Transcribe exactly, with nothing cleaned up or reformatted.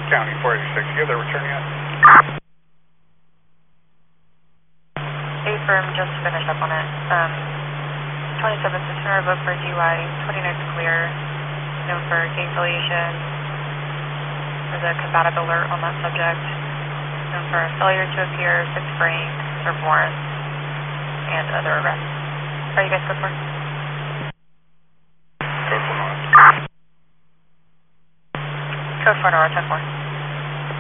County four eighty-six, you have the return yet? A firm just finished up on it. Um, twenty-seven, Center revoked for D U I, twenty-nine clear, known for gate affiliation. There's a combative alert on that subject, known for a failure to appear, fixed brain, serve warrants, and other arrests. Are you guys good for? Code four Nora. Code four Nora, ten four.